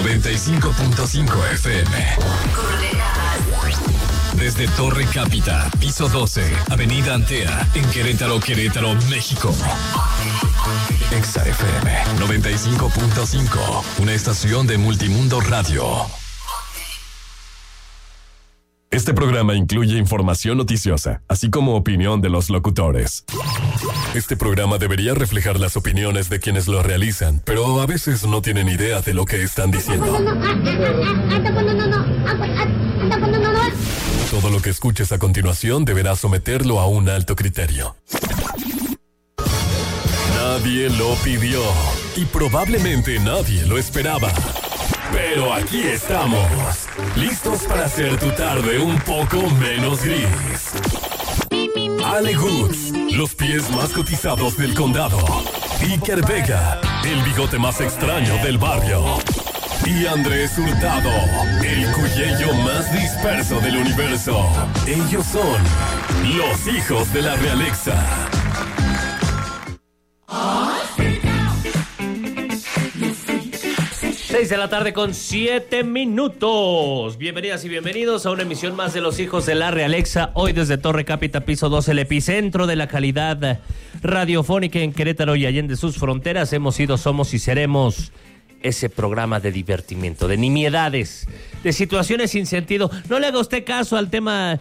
95.5 FM. Desde Torre Cápita, piso 12, Avenida Antea, en Querétaro, México. Exa FM 95.5, una estación de Multimundo Radio. Este programa incluye información noticiosa, así como opinión de los locutores. Este programa debería reflejar las opiniones de quienes lo realizan, pero a veces no tienen idea de lo que están diciendo. Todo lo que escuches a continuación deberá someterlo a un alto criterio. Nadie lo pidió y probablemente nadie lo esperaba. Pero aquí estamos, listos para hacer tu tarde un poco menos gris. Ale Woods, los pies más cotizados del condado. Iker Vega, el bigote más extraño del barrio. Y Andrés Hurtado, el cuyello más disperso del universo. Ellos son los hijos de la Realexa. 6 de la tarde con 7 minutos. Bienvenidas y bienvenidos a una emisión más de Los Hijos de la Realexa. Hoy desde Torre Cápita, piso 12, el epicentro de la calidad radiofónica en Querétaro y allende sus fronteras. Hemos sido, somos y seremos ese programa de divertimiento, de nimiedades, de situaciones sin sentido. No le haga usted caso al tema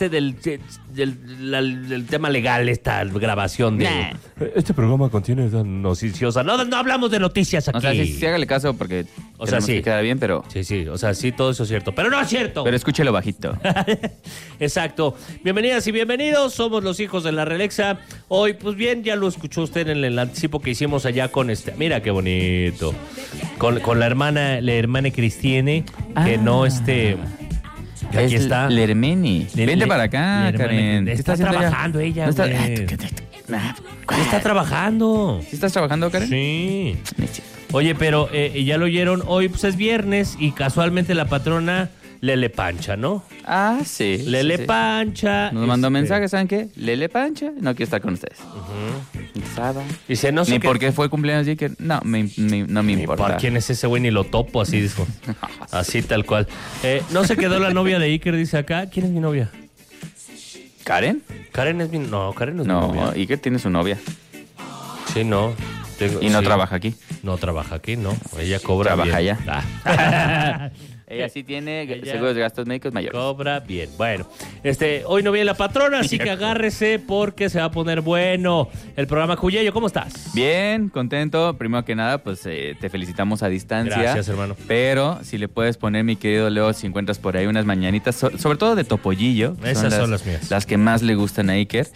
del tema legal, esta grabación de... Este programa contiene tan noticiosa. No hablamos de noticias aquí. O sea, sí hágale caso porque sí que queda bien, pero... Sí, o sea, sí, todo eso es cierto, pero no es cierto. Pero escúchelo bajito. Exacto. Bienvenidas y bienvenidos, somos los hijos de la Realexa. Hoy, pues bien, ya lo escuchó usted en el anticipo que hicimos allá con mira qué bonito. Con la hermana Cristiane, que no que aquí está. Lermeni. Vente para acá, Karen. Está trabajando ella, no güey. Está trabajando. ¿Sí estás trabajando, Karen? Sí. Oye, pero ya lo oyeron, hoy pues es viernes y casualmente la patrona Lele Pancha, ¿no? Ah, sí. Lele Pancha. Nos mandó mensajes, ¿saben qué? Lele Pancha no quiere estar con ustedes. Dice, no sé ni por qué fue cumpleaños de Iker. No me importa. ¿Por quién es ese güey? Ni lo topo, así dijo. Así tal cual. No se quedó la novia de Iker, dice acá. ¿Quién es mi novia? ¿Karen? Karen no es mi novia. No, Iker tiene su novia. Sí, no. Y no trabaja aquí. No trabaja aquí, no. Ella cobra trabaja bien. Allá. Ella sí tiene seguros de gastos médicos mayores. Cobra bien. Bueno, hoy no viene la patrona, así que agárrese porque se va a poner bueno el programa. Cuyello, ¿cómo estás? Bien, contento. Primero que nada, pues te felicitamos a distancia. Gracias, hermano. Pero si le puedes poner, mi querido Leo, si encuentras por ahí unas mañanitas, sobre todo de Topollillo. Esas son las mías. Las que más le gustan a Iker.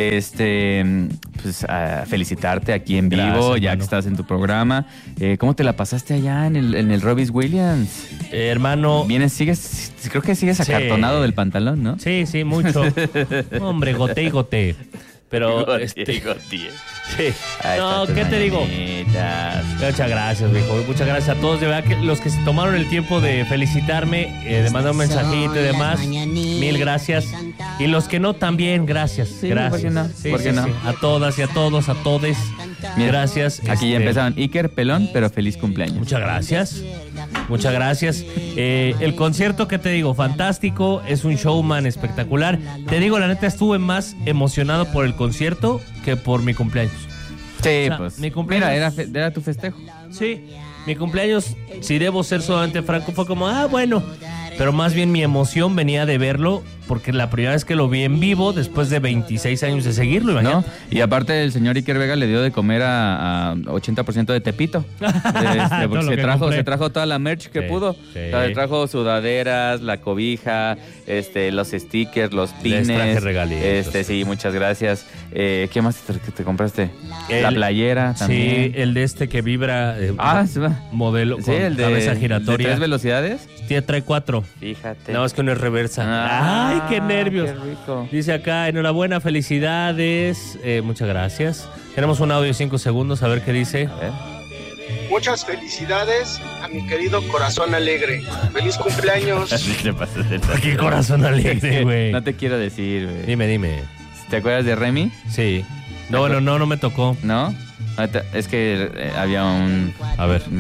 Pues felicitarte aquí en vivo. Gracias, ya hermano, que estás en tu programa. ¿Cómo te la pasaste allá en el Robbie Williams? Hermano. Creo que sigues acartonado del pantalón, ¿no? Sí, mucho. Hombre, goté. Pero goté. Sí. No, ¿qué te digo? Muchas gracias, viejo. Muchas gracias a todos. De verdad que los que se tomaron el tiempo de felicitarme, de mandar un mensajito y demás. Mil gracias. Y los que no, también, gracias. Sí, gracias. ¿por qué no? Sí, ¿Por qué no? Sí. A todas y a todos, a todes. Mira, gracias. Aquí ya empezaron. Iker, pelón, pero feliz cumpleaños. Muchas gracias. Muchas gracias. El concierto, ¿qué te digo? Fantástico. Es un showman espectacular. Te digo, la neta, estuve más emocionado por el concierto que por mi cumpleaños. Sí, o sea, pues. Mi cumpleaños, mira, era tu festejo. Sí, mi cumpleaños, si debo ser solamente franco, fue como, bueno. Pero más bien mi emoción venía de verlo, porque la primera vez que lo vi en vivo, después de 26 años de seguirlo, imagínate. ¿No? Y aparte el señor Iker Vega le dio de comer a 80% de Tepito. Porque se trajo toda la merch que pudo. Sí. O sea, se trajo sudaderas, la cobija, los stickers, los pines. Les traje regalitos. Sí, muchas gracias. ¿Qué más te compraste? La playera también. Sí, el de que vibra. Modelo con el de cabeza giratoria. ¿De 3 velocidades? Trae 4. Fíjate. No, es que no es reversa. ¡Ay, qué nervios! Qué rico. Dice acá, enhorabuena, felicidades. Muchas gracias. Tenemos un audio de 5 segundos, a ver qué dice. Muchas felicidades a mi querido corazón alegre. ¡Feliz cumpleaños! ¿Qué corazón alegre, güey? No te quiero decir, güey. Dime. ¿Te acuerdas de Remy? Sí. No me tocó. ¿No? Es que había un... A ver.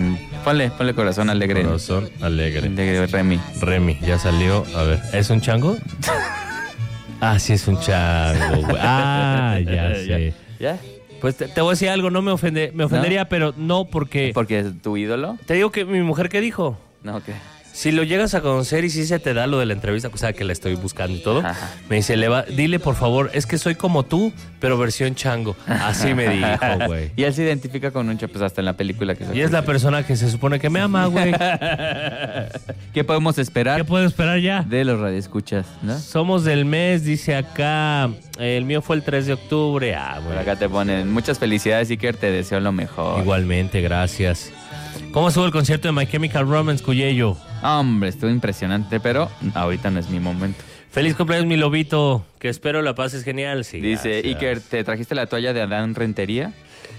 Ponle corazón alegre. Corazón alegre. De Remy, ya salió. A ver, ¿es un chango? Ah, sí es un chango, güey. Ah, ya sé. ¿Ya? Pues te voy a decir algo, me ofendería, ¿no? Pero no porque... ¿Porque es tu ídolo? Te digo que mi mujer, ¿qué dijo? No, ¿qué? Si lo llegas a conocer y si se te da lo de la entrevista, o sea, que la estoy buscando y todo, Ajá. me dice, dile por favor, es que soy como tú, pero versión chango. Así me dijo, güey. Y él se identifica con un pues hasta en la película que Y es la persona que se supone que me ama, güey. ¿Qué podemos esperar? ¿Qué puedo esperar ya? De los radioescuchas, ¿no? Somos del mes, dice acá. El mío fue el 3 de octubre. Ah, Por güey. acá te ponen muchas felicidades, Iker, te deseo lo mejor. Igualmente, gracias. ¿Cómo estuvo el concierto de My Chemical Romance, Cuyello? Hombre, estuvo impresionante, pero ahorita no es mi momento. Feliz cumpleaños, mi lobito. Que espero la pases genial. Sí, Dice, gracias. Iker, ¿te trajiste la toalla de Adán Rentería?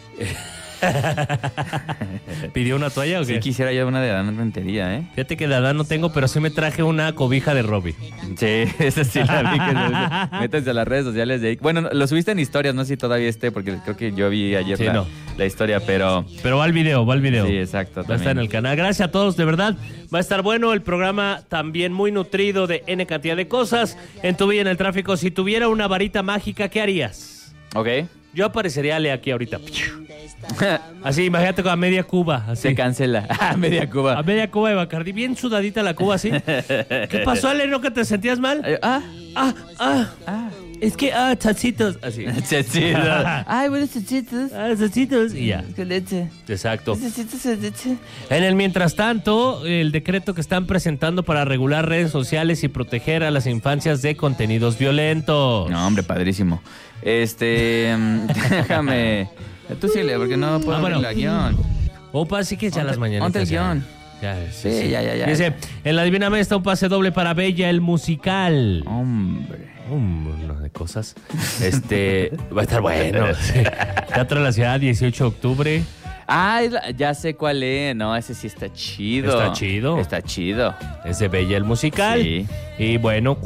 ¿Pidió una toalla o qué? Sí, quisiera yo una de Adán Rentería, ¿eh? Fíjate que de Adán no tengo, pero sí me traje una cobija de Robbie. Sí, esa sí la vi. Métanse a las redes sociales de Iker. Bueno, lo subiste en historias, no sé si todavía esté, porque creo que yo vi ayer Sí, la historia, pero... Pero va al video. Sí, exacto. Va a estar en el canal. Gracias a todos, de verdad. Va a estar bueno el programa, también muy nutrido de N cantidad de cosas en tu vida en el tráfico. Si tuviera una varita mágica, ¿qué harías? Ok. Yo aparecería aquí ahorita. Así, imagínate a media Cuba. Así. Se cancela. A media Cuba. A media Cuba de Bacardí, bien sudadita la Cuba así. ¿Qué pasó, Ale? ¿No que te sentías mal? Es que, chachitos. Así. Chachitos. Ay, buenos chachitos. Chachitos. Y ya. Con leche. Exacto. Chachitos de leche. En el mientras tanto, el decreto que están presentando para regular redes sociales y proteger a las infancias de contenidos violentos. No, hombre, padrísimo. Déjame... Tú síguele, porque no puedo ver la guión. Opa, sí que ya las mañanas. Ponte el guión. Ya, Sí, ya. Dice, en la Divina Mesta un pase doble para Bella, el musical. Hombre. Uno de cosas. Va a estar bueno. Teatro de la Ciudad, 18 de octubre. Ah, ya sé cuál es. No, ese sí está chido. ¿Está chido? Está chido. Es de Bella el musical. Sí. Y bueno,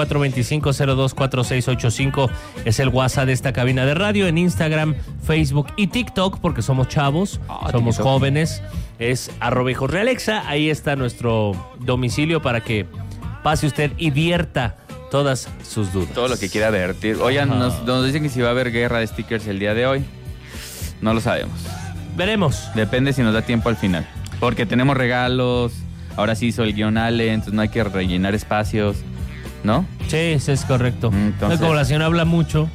4425024685 es el WhatsApp de esta cabina de radio. En Instagram, Facebook y TikTok, porque somos chavos, somos TikTok. jóvenes. Es @hijosrealexa. Ahí está nuestro domicilio para que pase usted y vierta todas sus dudas. Todo lo que quiera advertir. Oigan, nos dicen que si va a haber guerra de stickers el día de hoy. No lo sabemos. Veremos. Depende si nos da tiempo al final. Porque tenemos regalos. Ahora sí hizo el guión Ale, entonces no hay que rellenar espacios. ¿No? Sí, eso es correcto. Entonces... Como la señora habla mucho.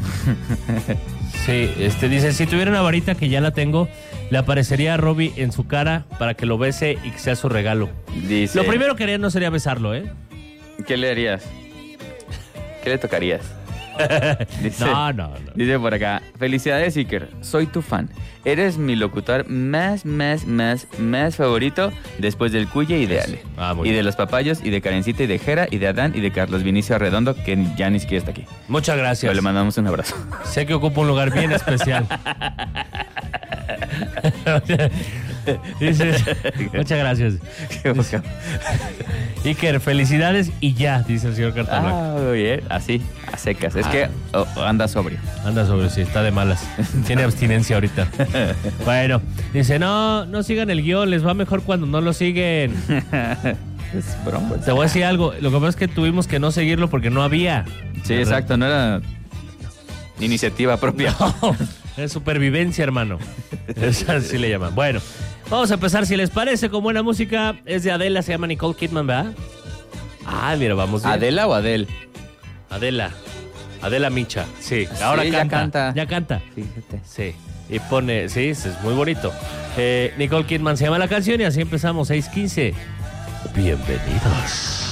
Sí, dice, si tuviera una varita que ya la tengo, le aparecería a Robbie en su cara para que lo bese y que sea su regalo. Dice... Lo primero que haría no sería besarlo, ¿eh? ¿Qué le harías? ¿Qué le tocarías? Dice, No. Dice por acá, felicidades Iker, soy tu fan. Eres mi locutor más favorito después del Cuye y de Ale. Muy y de bien. los papayos, y de Karencita, y de Jera, y de Adán, y de Carlos Vinicio Arredondo, que ya ni siquiera está aquí. Muchas gracias. Pero le mandamos un abrazo. Sé que ocupa un lugar bien especial. Dice, muchas gracias. Qué boca. Iker, felicidades y ya, dice el señor Cartablanca. Muy bien, así, a secas. Es que anda sobrio. Anda sobre sí, está de malas. Tiene abstinencia ahorita. Bueno, dice, no sigan el guión, les va mejor cuando no lo siguen. Es broma. Te voy a decir algo, lo que pasa es que tuvimos que no seguirlo porque no había. Sí, exacto, no era iniciativa propia. No, es supervivencia, hermano. Así le llaman. Bueno, vamos a empezar, si les parece, con buena música. Es de Adela, se llama Nicole Kidman, ¿verdad? Ah, mira, vamos bien. ¿Adela o Adel? Adela Micha, sí. Sí, Ahora ya canta. Ya canta. Fíjate. Sí. Y pone, sí, es muy bonito. Nicole Kidman se llama la canción y así empezamos, 6:15. Bienvenidos.